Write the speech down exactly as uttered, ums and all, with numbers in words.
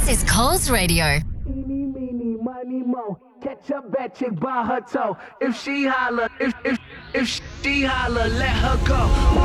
This is Coles Radio. Eeny, meeny, miny, mo. Catch a bad chick by her toe. If she holler, if if if she holler, let her go.